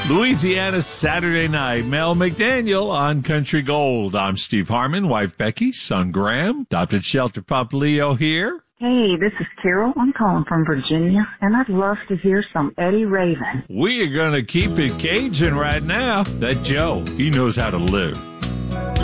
Louisiana Saturday Night. Mel McDaniel on Country Gold. I'm Steve Harmon, wife Becky, son Graham, adopted shelter pup Leo here. Hey, this is Carol. I'm calling from Virginia, and I'd love to hear some Eddie Raven. We are going to keep it Cajun right now. That Joe, he knows how to live.